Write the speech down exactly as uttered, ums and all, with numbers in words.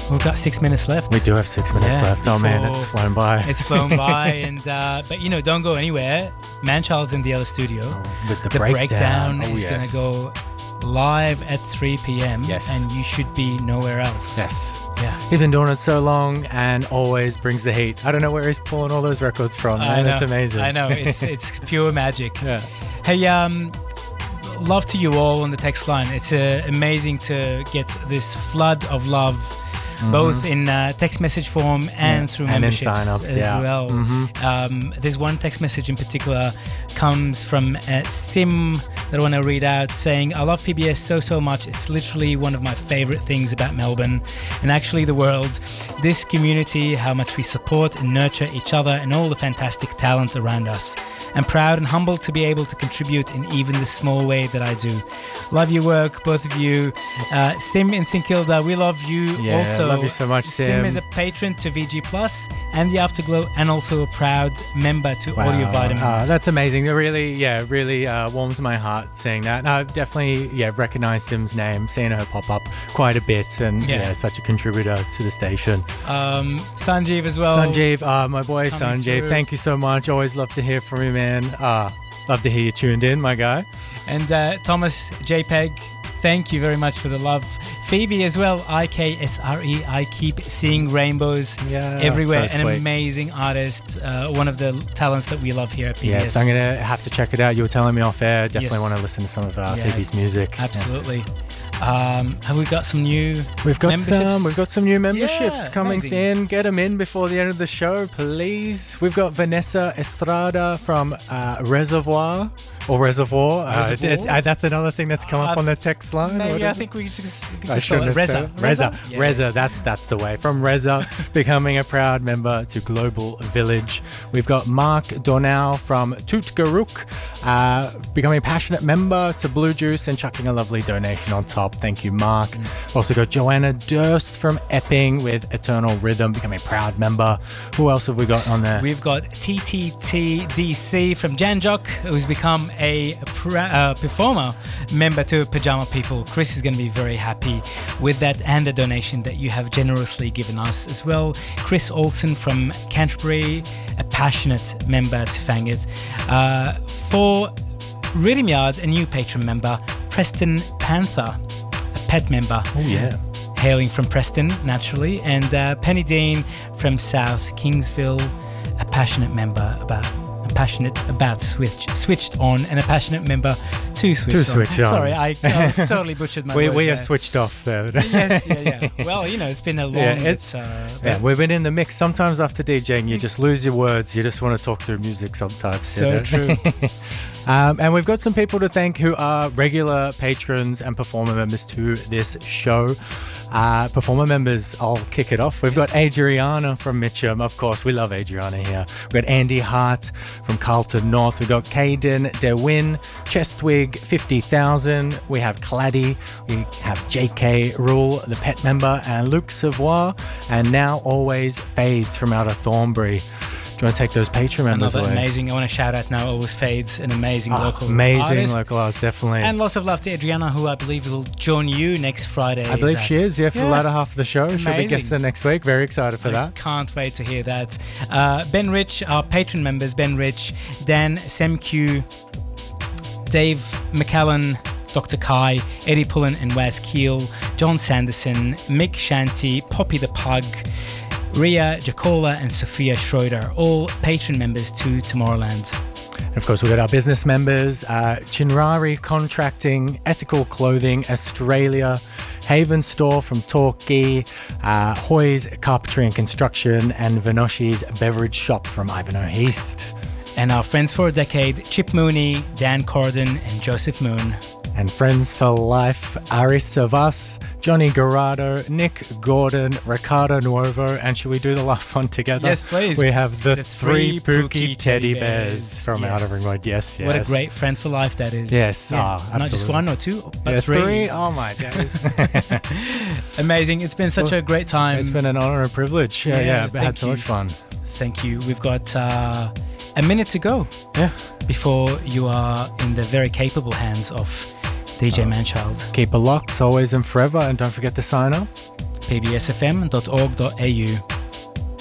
We've got six minutes left. We do have six minutes Yeah, left. Oh man, before- it's flown by. It's flown by, and uh, but you know, don't go anywhere. Manchild's in the other studio. With the, The breakdown, breakdown oh, is yes. going to go live at three p.m. Yes. and you should be nowhere else. Yes. Yeah. He's been doing it so long and always brings the heat. I don't know where he's pulling all those records from, I man. know, It's amazing. I know. It's it's pure magic. Yeah. Hey, um, love to you all on the text line. It's uh, amazing to get this flood of love, mm-hmm. both in uh, text message form and Yeah. through And in memberships sign-ups, as yeah. well. Mhm. Um, there's one text message in particular comes from uh, Sim that I want to read out, saying, I love P B S so, so much. It's literally one of my favorite things about Melbourne and actually the world. This community, how much we support and nurture each other and all the fantastic talent around us. I'm proud and humbled to be able to contribute in even the small way that I do. Love your work, both of you. Uh, Sim in St Kilda, we love you Yeah, also. love you so much, Sim. Sim is a patron to V G Plus and the Afterglow, and also a proud member to Audio Vitamins. Uh, that's amazing. It really, yeah, really uh, warms my heart seeing that. And I've definitely, yeah, recognised Sim's name, seen her pop up quite a bit, and Yeah. yeah, such a contributor to the station. Um, Sanjeev as well. Sanjeev, uh, my boy Coming Sanjeev, through. thank you so much. Always love to hear from you, man. Uh, love to hear you tuned in, my guy. And uh, Thomas JPEG, thank you very much for the love. Phoebe as well, I K S R E, I keep seeing rainbows Yeah, everywhere. so An sweet. amazing artist, uh, one of the talents that we love here at P B S. Yes, I'm going to have to check it out. You were telling me off air. Definitely Yes. want to listen to some of uh, Yeah, Phoebe's music. Yeah. Absolutely. Um, have we got some new We've got memberships? some. We've got some new memberships Yeah, coming amazing. in. Get them in before the end of the show, please. We've got Vanessa Estrada from uh, Reservoir or Reservoir. Uh, Reservoir? it- uh, that's another thing that's come up Uh, on the text line. What Maybe I is it? think we should just, we could I just call shouldn't it have Reza. said- Reza, Yeah. Reza, that's that's the way. From Reza, becoming a proud member to Global Village. We've got Mark Dornau from Tutgaruk, uh, becoming a passionate member to Blue Juice and chucking a lovely donation on top. Thank you, Mark. Mm. Also got Joanna Durst from Epping with Eternal Rhythm, becoming a proud member. Who else have we got on there? We've got T T T D C from Janjok, who's become a pra- uh, performer member to Pajama People. Chris is going to be very happy with that and the donation that you have generously given us as well. Chris Olsen from Canterbury, a passionate member to Fangit. Uh, for Rhythm Yard, a new patron member, Preston Panther, a pet member. Oh, yeah. Hailing from Preston, naturally, and uh, Penny Dean from South Kingsville, a passionate member about, a passionate about Switch, Switched On, and a passionate member to Switch To On. Switch On. Sorry, I uh, totally butchered my We, words we there. have switched off there. Yes, yeah, yeah. Well, you know, it's been a long. Yeah, it's- but, uh, Yeah, we've been in the mix. Sometimes after DJing, you just lose your words. You just want to talk through music sometimes. you so know? true. Um, and we've got some people to thank who are regular patrons and performer members to this show. Uh, performer members, I'll kick it off. We've Yes. got Adriana from Mitcham. Of course, we love Adriana here. We've got Andy Hart from Carlton North. We've got Caden DeWin, Chestwig fifty thousand. We have Claddy. We have J K Rule, the pet member, and Luke Savoy. And now always Fades from out of Thornbury. Do you want to take those patron members Another away? amazing. I want to shout out now. Always Fades, an amazing Ah, local amazing artist. local artist, definitely. And lots of love to Adriana, who I believe will join you next Friday. I believe Is she is, yeah, for the Yeah. latter half of the show. She'll be Amazing. guesting next week. Very excited for I that. Can't wait to hear that. Uh, Ben Rich, our patron members, Ben Rich, Dan Semq, Dave McCallan, Doctor Kai, Eddie Pullen and Wes Keel, John Sanderson, Mick Shanty, Poppy the Pug, Ria Jacola and Sophia Schroeder, all patron members to Tomorrowland. And of course, we've got our business members, uh, Chinrari Contracting, Ethical Clothing, Australia, Haven Store from Torquay, uh, Hoy's Carpentry and Construction, and Vinoshi's Beverage Shop from Ivanhoe East. And our friends for a decade, Chip Mooney, Dan Corden and Joseph Moon. And Friends for Life, Aris Savas, Johnny Garado, Nick Gordon, Ricardo Nuovo, and should we do the last one together? Yes, please. We have the, The three, three Pookie Pookie Teddy Teddy Bears, Bears. from Yes. Outer Ring Road. Yes, yes. What a great friend for life that is. Yes, Yeah. ah, Not just absolutely. one or two, but Yeah, three. three. Oh my days. Amazing. It's been such Well, a great time. It's been an honor and privilege. Yeah, Yeah, yeah, I've thank had so you. much fun. Thank you. We've got uh, a minute to go Yeah. before you are in the very capable hands of D J Manchild. Keep it locked always and forever, and don't forget to sign up. p b s f m dot org dot a u.